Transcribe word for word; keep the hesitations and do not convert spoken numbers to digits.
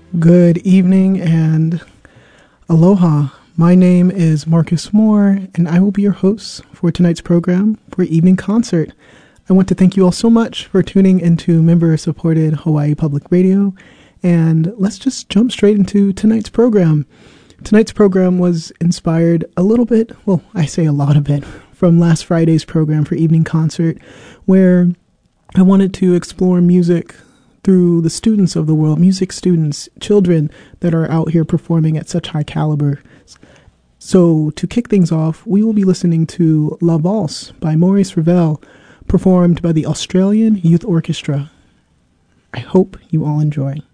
Good evening and aloha. My name is Marcus Moore, and I will be your host for tonight's program for Evening Concert. I want to thank you all so much for tuning into member-supported Hawaii Public Radio, and let's just jump straight into tonight's program. Tonight's program was inspired a little bit, well, I say a lot of it, from last Friday's program for Evening Concert, where I wanted to explore music through the students of the world, music students, children that are out here performing at such high caliber. So to kick things off, we will be listening to La Valse by Maurice Ravel, performed by the Australian Youth Orchestra. I hope you all enjoy.